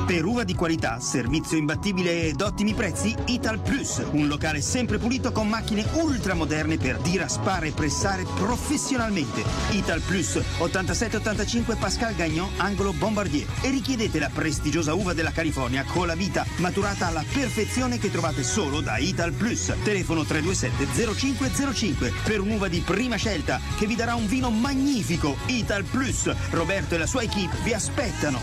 Per uva di qualità, servizio imbattibile ed ottimi prezzi, Ital Plus, un locale sempre pulito con macchine ultramoderne per diraspare e pressare professionalmente. Ital Plus, 8785 Pascal Gagnon, angolo Bombardier. E richiedete la prestigiosa uva della California con la vita maturata alla perfezione che trovate solo da Ital Plus. Telefono 327 0505 per un'uva di prima scelta che vi darà un vino magnifico. Ital Plus. Roberto e la sua equipe vi aspettano.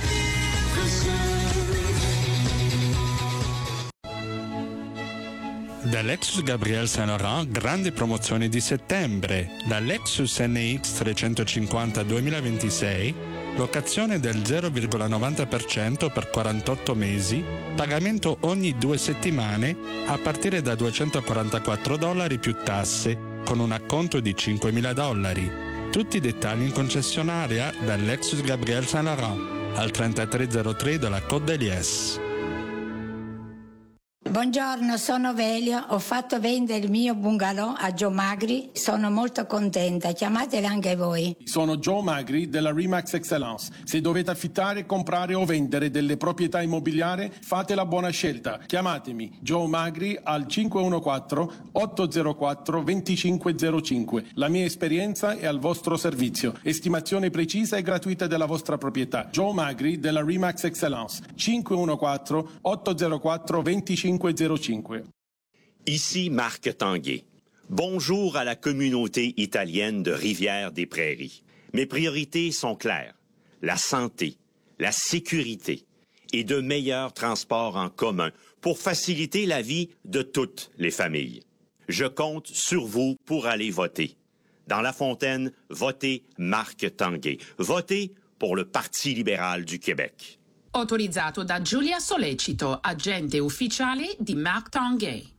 Da Lexus Gabriel Saint Laurent, grandi promozioni di settembre. La Lexus NX 350 2026, locazione del 0,90% per 48 mesi, pagamento ogni 2 settimane a partire da $244 più tasse, con un acconto di $5.000. Tutti i dettagli in concessionaria da Lexus Gabriel Saint Laurent, al 3303 della Côte d'Elies. Buongiorno, sono Velio, ho fatto vendere il mio bungalow a Joe Magri, sono molto contenta, chiamatela anche voi. Sono Joe Magri della Remax Excellence. Se dovete affittare, comprare o vendere delle proprietà immobiliari, fate la buona scelta. Chiamatemi Joe Magri al 514-804-2505. La mia esperienza è al vostro servizio. Estimazione precisa e gratuita della vostra proprietà. Joe Magri della Remax Excellence. 514-804-2505. Ici Marc Tanguay. Bonjour à la communauté italienne de Rivière-des-Prairies. Mes priorités sont claires. La santé, la sécurité et de meilleurs transports en commun pour faciliter la vie de toutes les familles. Je compte sur vous pour aller voter. Dans La Fontaine, votez Marc Tanguay. Votez pour le Parti libéral du Québec. Autorizzato da Giulia Sollecito, agente ufficiale di Marc Tanguay.